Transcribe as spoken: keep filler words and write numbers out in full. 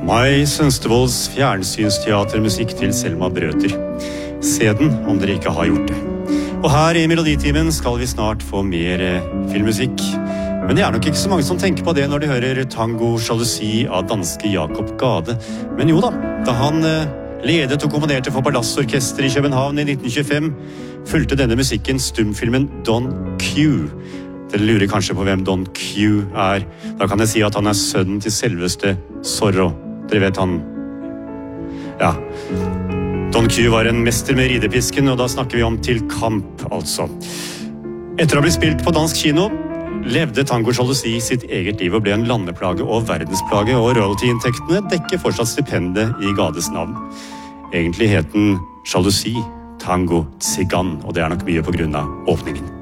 Mai Sønstevolds fjernsynsteatermusikk til Selma Brøter. Se den om dere ikke har gjort det. Og her i Meloditimen skal vi snart få mer filmmusikk. Men det er nok ikke så mange som tenker på det når de hører Tango Jalousi av danske Jakob Gade. Men jo da, da han ledet og komponerte for Palassorkester i København i nitten tjuefem, fulgte denne musikken stumfilmen Don Q. Dere lurer kanskje på hvem Don Q er. Da kan jeg si at han er sønnen til selveste Zorro. Dere vet han... Ja... Don Q var en mester med ridepisken, og da snakker vi om Til kamp, altså. Etter å ha blitt spilt på dansk kino, levde Tango Jalousi sitt eget liv og ble en landeplage og verdensplage, og royalty-inntektene dekker fortsatt stipendet i Gades navn. Egentlig het den Jalousi Tango Tsigan, og det er nok mye på grunn av åpningen.